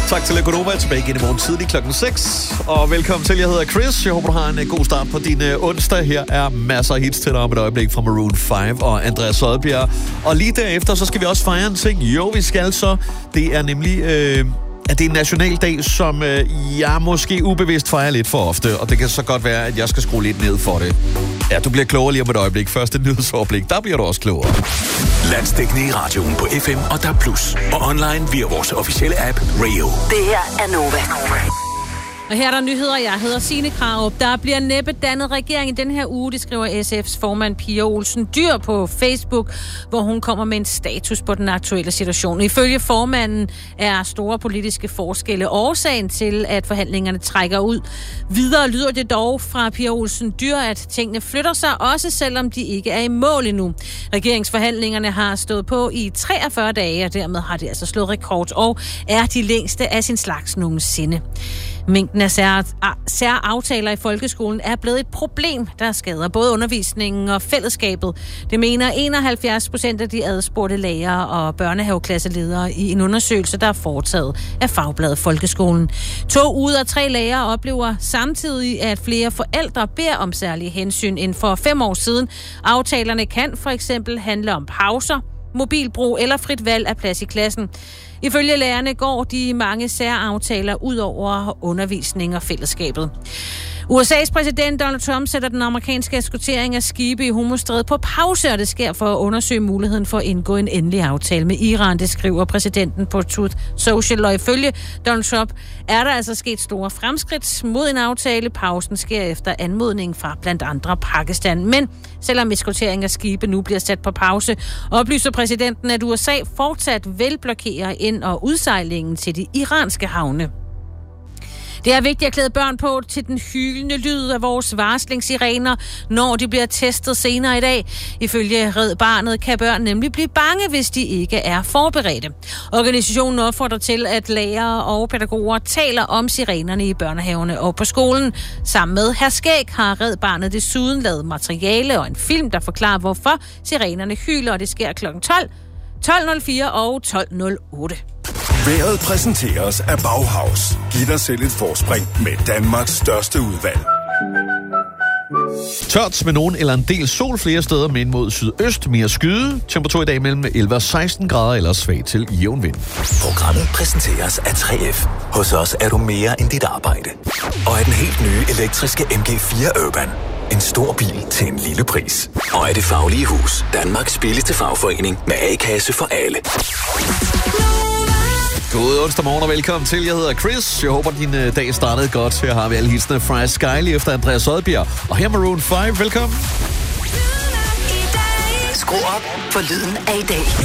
Tak til Legonova, tilbage igen i morgen tidlig klokken 6. Og velkommen til, jeg hedder Chris. Jeg håber, du har en god start på din onsdag. Her er masser af hits til dig om et øjeblik fra Maroon 5 og Andreas Odbjerg. Og lige derefter, så skal vi også fejre en ting. Jo, vi skal så. Det er nemlig... at det er en nationaldag, som jeg måske ubevidst fejrer lidt for ofte, og det kan så godt være, at jeg skal skrue lidt ned for det. Ja, du bliver klogere lige om et øjeblik. Først et nyhedsoverblik, der bliver du også klogere. Landsdækkende i radioen på FM og DAB+, og online via vores officielle app Radio. Det her er Nova. Og her er der nyheder. Jeg hedder Signe Krarup. Der bliver næppe dannet regering i den her uge, det skriver SF's formand Pia Olsen Dyhr på Facebook, hvor hun kommer med en status på den aktuelle situation. Ifølge formanden er store politiske forskelle årsagen til, at forhandlingerne trækker ud. Videre lyder det dog fra Pia Olsen Dyhr, at tingene flytter sig, også selvom de ikke er i mål endnu. Regeringsforhandlingerne har stået på i 43 dage, og dermed har det altså slået rekord, og er de længste af sin slags nogensinde. Mængden af særaftaler i folkeskolen er blevet et problem, der skader både undervisningen og fællesskabet. Det mener 71% af de adspurgte lærere og børnehaveklasseledere i en undersøgelse, der er foretaget af Fagbladet Folkeskolen. 2 ud af 3 lærere oplever samtidig, at flere forældre beder om særlige hensyn end for 5 år siden. Aftalerne kan for eksempel handle om pauser, mobilbrug eller frit valg af plads i klassen. Ifølge lærerne går de mange særaftaler ud over undervisning og fællesskabet. USA's præsident Donald Trump sætter den amerikanske eskortering af skibe i Hormuzstrædet på pause, og det sker for at undersøge muligheden for at indgå en endelig aftale med Iran, det skriver præsidenten på Truth Social. Og ifølge Donald Trump er der altså sket store fremskridt mod en aftale. Pausen sker efter anmodning fra blandt andre Pakistan. Men selvom eskortering af skibe nu bliver sat på pause, oplyser præsidenten, at USA fortsat vil blokere ind- og udsejlingen til de iranske havne. Det er vigtigt at klæde børn på til den hylende lyd af vores varslingssirener, når de bliver testet senere i dag. Ifølge Red Barnet kan børn nemlig blive bange, hvis de ikke er forberedte. Organisationen opfordrer til, at lærere og pædagoger taler om sirenerne i børnehaverne og på skolen. Sammen med Hr. Skæg har Red Barnet desuden lavet materiale og en film, der forklarer, hvorfor sirenerne hyler, og det sker kl. 12, 12.04 og 12.08. Vejret præsenteres af Bauhaus. Giv dig selv et forspring med Danmarks største udvalg. Tørt med nogen eller en del sol flere steder, men mod sydøst mere skyde. Temperatur i dag mellem 11 og 16 grader eller svag til jævn vind. Programmet præsenteres af 3F. Hos os er du mere end dit arbejde. Og af den helt nye elektriske MG4 Urban. En stor bil til en lille pris. Og af Det Faglige Hus. Danmarks billigste fagforening med A-kasse for alle. God onsdag morgen og velkommen til. Jeg hedder Chris. Jeg håber, din dag startede godt. Her har vi alle hilsene fra Sky lige efter Andreas Odbjerg. Og her Maroon 5. Velkommen. Skru op for lyden af i dag.